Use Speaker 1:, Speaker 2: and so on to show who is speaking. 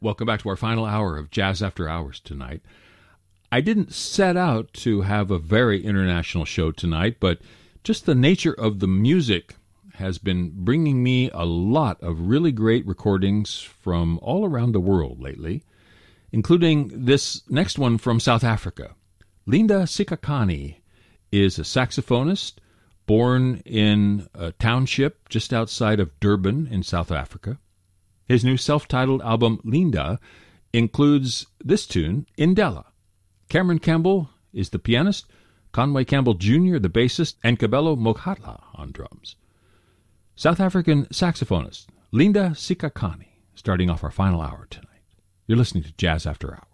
Speaker 1: Welcome back to our final hour of Jazz After Hours tonight. I didn't set out to have a very international show tonight, but just the nature of the music has been bringing me a lot of really great recordings from all around the world lately, including this next one from South Africa. Linda Sikhakhane is a saxophonist born in a township just outside of Durban in South Africa. His new self-titled album, Linda, includes this tune, Indela. Cameron Campbell is the pianist, Conway Campbell Jr., the bassist, and Kabelo Moghatla on drums. South African saxophonist Linda Sikhakhane, starting off our final hour tonight. You're listening to Jazz After Hours.